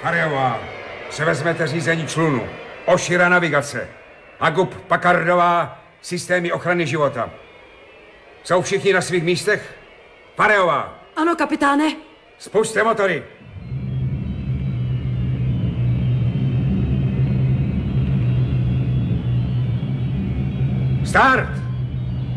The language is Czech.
Harjová, převezmete řízení člunu. Ošira navigace. Agub Pakardová, systémy ochrany života. Jsou všichni na svých místech? Pareová. Ano, kapitáne. Spusťte motory. Start!